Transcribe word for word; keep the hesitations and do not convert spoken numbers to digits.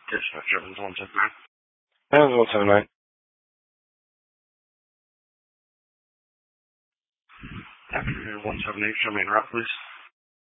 Dispatch, Evans one seven nine. Evans one seven nine. Afternoon one seven eight, show me en route, please.